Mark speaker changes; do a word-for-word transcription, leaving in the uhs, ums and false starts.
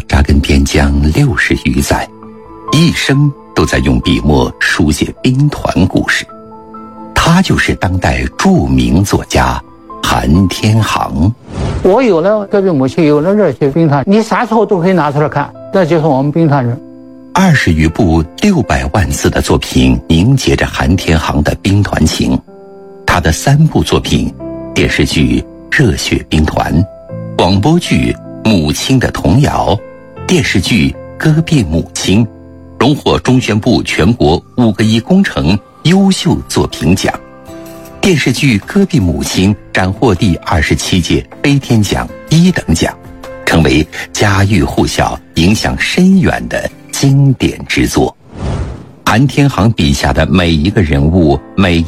Speaker 1: 扎根边疆六十余载，一生都在用笔墨书写兵团故事。他就是当代著名作家韩天航。
Speaker 2: 我有了戈壁母亲，有了热血兵团，你啥时候都可以拿出来看，这就是我们兵团人。
Speaker 1: 二十余部六百万字的作品凝结着韩天航的兵团情。他的三部作品，电视剧《热血兵团》，广播剧《母亲的童谣》，电视剧《戈壁母亲》，荣获中宣部全国五个一工程优秀作品奖。电视剧《戈壁母亲》斩获第二十七届飞天奖一等奖，成为家喻户晓、影响深远的经典之作。韩天航笔下的每一个人物，每